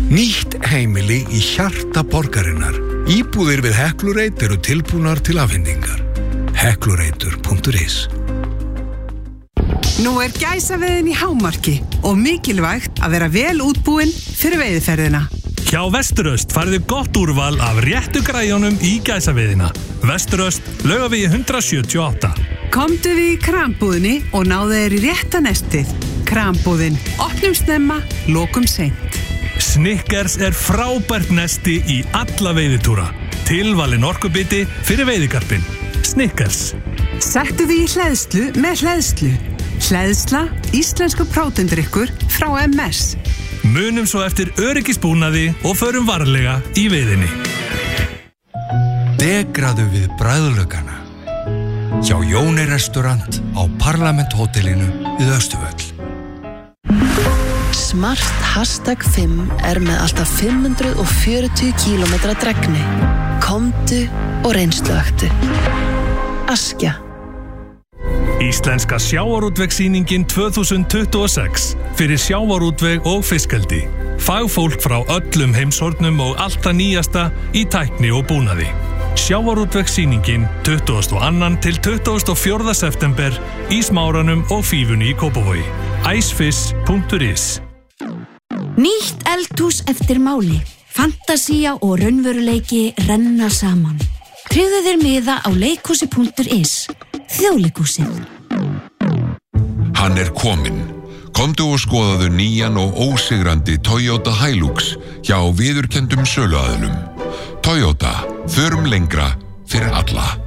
Nýtt heimili í hjarta borgarinnar. Íbúðir við Heklureit eru tilbúnar til afhendingar. Heklureitur.is. Nú gæsaveiðin í hámarki og mikilvægt að vera vel útbúin fyrir veiðiferðina. Hjá Vesturöst færðu gott úrval af réttu græjunum í gæsaveiðina. Vesturöst, Laugavegi 178. Komdu við í krambúðinni og náðu þér í rétta nestið. Krambúðin, opnum snemma, lokum seint. Snickers frábært nesti í alla veiðitúra. Tilvalin orkubiti fyrir veiðikarpin. Snickers. Settu því í hleðslu með hleðslu. Hleðsla, íslensku prótendrykkur frá MS. Munum svo eftir öryggisbúnaði og förum varlega í veiðinni. Degraðu við bragðlaugana. Hjá Jóni restaurant á Parlament hótelinu við Austurvöll. Smart #5 með alltaf 540 km dregni. Komdu og reynsluaktu. Askja. Íslenska sjávarútvegssýningin 2026 fyrir sjávarútveg og fiskeldi. Fagfólk frá öllum heimshornum og allt það nýjasta í tækni og búnaði. Sjávarútvegssýningin 22. til 24. september í Smáranum og Fífunni í Kópavogi. icefish.is. Nýtt eldhús eftir máli. Fantasía og raunveruleiki renna saman. Tryggðu þér miða á leikhúsi.is. Þjóðleikhúsið. Hann kominn. Komdu og skoðaðu nýjan og ósigrandi Toyota Hilux hjá viðurkenndum söluaðilum. Toyota, förum lengra fyrir alla.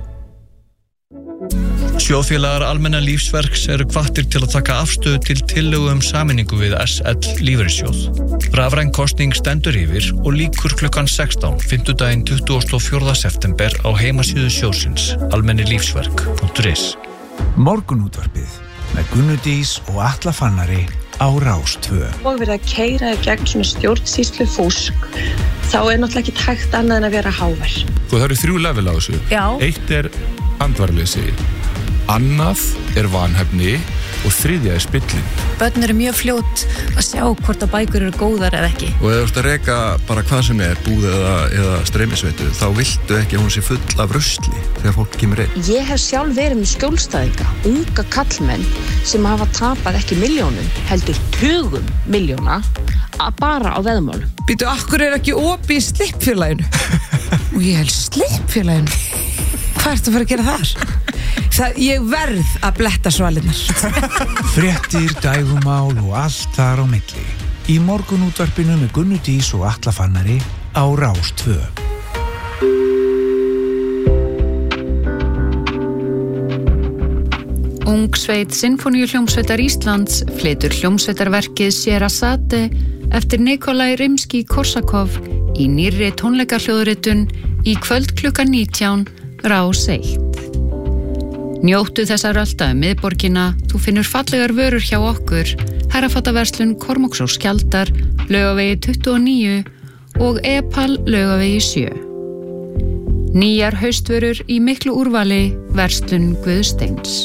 Sjóðfélagar Almenna lífsverks hvattir til að taka afstöðu til tillögu sameiningu við SL lífeyrissjóð. Rafræn kosning stendur yfir og lýkur klukkan 16, fimmtudaginn 24. september á heimasíðu sjóðsins, almennilífsverk.is. Morgunútvarpið með Gunnu Dís og Atla Fannari á Rás 2. Og verið að keyra gegn svona stjórnsýslu fúsk, þá náttúrulega ekki hægt annað en að vera hávær. Það eru 3 level á þessu. Já. 1 andvarleysi, annað vanhæfni og 3 spilling. Börn eru mjög fljót að sjá hvort að bækur eru góðar eða ekki. Og ef þú ert að reka bara hvað sem búð eða streymisveitu, þá viltu ekki að hún sé full af rusli þegar fólk kemur inn. Ég hef sjálf verið með skjólstæðinga, unga kallmenn sem hafa tapað ekki milljónum, heldur tugum milljóna bara á veðmálum. Býtu, akkur ekki opið í Slippfélaginu? Og ég held Slippfélaginu? Hvað ertu að fara að gera þar? Ég verð að bletta svalinnar. Fréttir, dægumál og allt þar á milli. Í morgunútvarpinu með Gunnu Dís og Atla Fannari á Rás 2. Ungsveit Sinfóníuhljómsveitar Íslands flytur hljómsveitarverkið Sherazade eftir Nikolai Rimski-Korsakov í nýrri tónleikahljóðritun í kvöld klukkan 19, Rás 1. Njóttu þessar alltaf miðborgina, þú finnur fallegar vörur hjá okkur, herrafattaverslun Kormáks og Skjaldar, Laugavegi 29 og Epal Laugavegi 7. Nýjar haustvörur í miklu úrvali, verslun Guðsteins.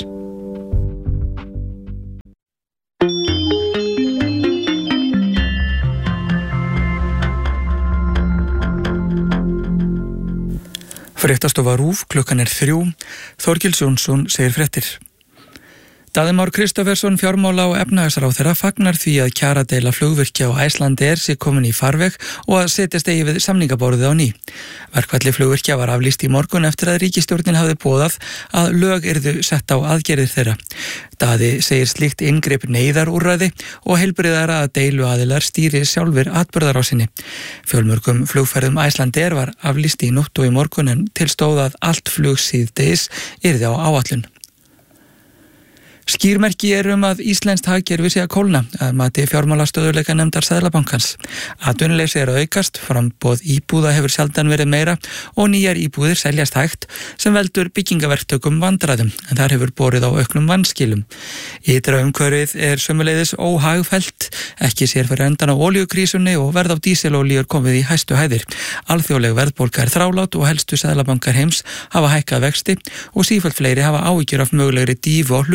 Fréttastofa RÚV, klukkan 3, Þorgils Jónsson segir fréttir. Daði Már Kristófersson, fjármála og efnahagsráðherra fagnar því að kjaradeila flugvirkja á Icelandair sé komin í farveg og að setjast eigi við samningaborðið á ný. Verkfalli flugvirkja var aflýst í morgun eftir að ríkisstjórnin hafði boðað að lög yrðu sett á aðgerðir þeirra. Daði segir slíkt inngrip neyðarúrræði og heilbrigðara að deiluaðilar stýri sjálfir atburðarásinni. Fjölmörgum flugferðum Icelandair var aflýst í nótt og í morgun en til stóð að allt flug síðdegis yrði á áætlun. Skýrmerki að íslenskt hagkerfi sé að kólna að mati fjármálastöðugleikanefndar Seðlabankans. Atvinnuleysi að aukast, framboð íbúða hefur sjaldan verið meira og nýjar íbúðir seljast hægt sem veldur byggingaverktökum vandræðum en þar hefur borið á auknum vanskilum. Ytra umhverfið sömuleiðis óhagfellt, ekki sér fyrir endan á olíukrísunni og verð á dísilolíur komið í hæstu hæðir. Alþjóðleg verðbólga þrálát og helstu seðlabankar heims hafa hækkað vexti og sífellt fleiri hafa áhyggjur af mögulegri dífu og hlutabréfum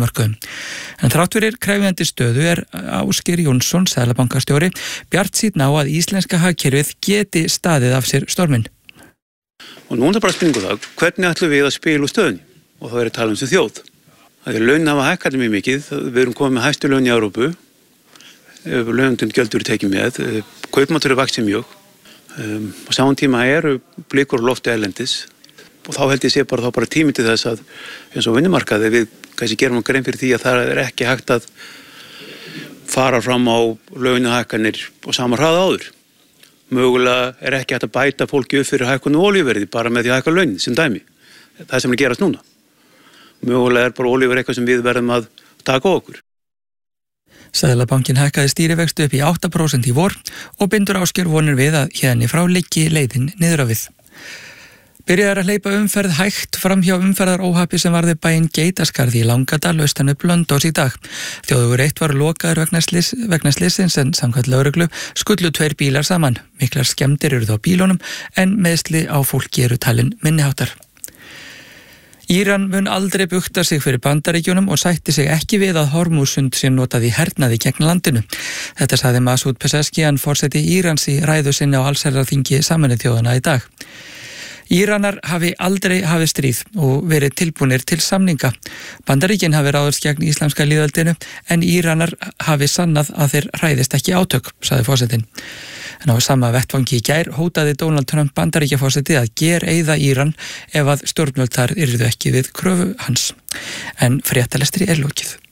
fjármálamörkuðum. En þrátt fyrir krefjandi stöðu Ásgeir Jónsson, seðlabankastjóri, bjartsýnn á að íslenska hagkerfið geti staðið af sér storminn. Og núna bara spurningu það, hvernig ætlum við að spila úr stöðunni? Og þá er talað sem þjóð. Það er laun hafa hækkað mjög mikið, við erum komið með hæstu laun í Evrópu, launundin gjöld eru tekið með, kaupmáttur vaxið mjög, á saman tíma eru blikur á lofti erlendis og þá held ég sé bara tími til þess að eins og vinnumarkaði við kannski gerum grein fyrir því að það er ekki hægt að fara fram á launahækkanir og sama hraða áður. Mögulega er ekki hægt að bæta fólki upp fyrir hækkun og olíuverði bara með því að hækka launin sem dæmi. Það sem er gerast núna. Mögulega er bara olíuverð eitthvað sem við verðum að taka á okkur. Seðlabankinn hækkaði stýrivexti upp í 8% í vor og bindur Ásgeir vonir við að hérni frá liggi leiðin niður á við. Byrjaði að hleypa umferð hægt fram hjá umferðaróhappi sem varði bæinn Geitaskarði í Langadal austan við Blönduós í dag. Þjóðvegur 1 var lokaður vegna slysins en samkvæmt lögreglu skullu 2 bílar saman. Miklar skemmdir eru þá bílunum en meiðsli á fólki eru talin minniháttar. Íran mun aldrei bukta sig fyrir Bandaríkjunum og sætti sig ekki við að Hormúzsund sé notað í hernaði gegn landinu. Þetta sagði Masoud Pezeshkian, forseti Írans í ræðu sinni á allsherjarþingi Sameinuðu þjóðanna í dag. Íranar hafi aldrei hafið stríð og verið tilbúnir til samninga. Bandaríkin hafi ráðist gegn íslamska lýðveldinu en Íranar hafi sannað að þeir hræðist ekki átök, sagði forsetinn. En á sama vettvangi í gær hótaði Donald Trump Bandaríkjaforseti að gereyða Íran ef að stjórnvöld þar yrðu ekki við kröfu hans. En fréttalestri er lokið.